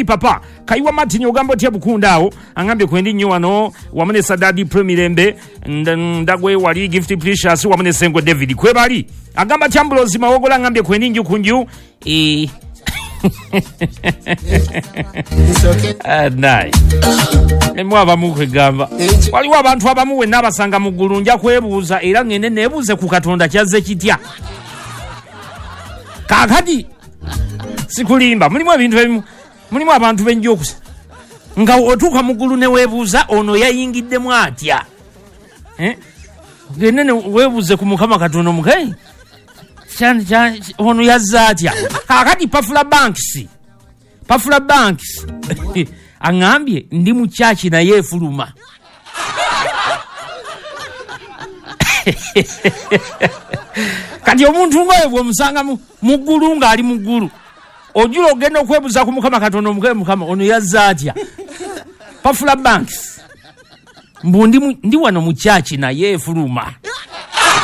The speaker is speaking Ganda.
Daddy papa Kaiwa Martin ogambo tia bukundao angambe kwendi nnyo wano wamunesa Daddy Premirembe ndagwe wali Gift Precious wamune Sengo David kwebali agamba Chambulozi mawogola ngambye kwendi nju kunju Nice. Mwaba mukwe gamba. Waliwo abantu abamuwe nabasanga mugulu nja kwebuuza era ngene nebuuze ku Katonda kyazze kitya. Kakati sikulimba mulimu ebintu ebimu mulimu abantu benjokusa. Nga otuka mugulu ne webuuza ono yayingiddemu atya. Ngene webuuze ku Mukama Katonda mukai. Ono yazza atya. Kakati Pafula Banks angambye ndi mu church na yefuluma kati omuntu ngoye bwomusanga mugulu nga ali mugulu ojulo ogenda okwebuza ku Mukama Katonda Mukama ono yazza atya. Pafula Banks mbu ndi wano mu church na yefuluma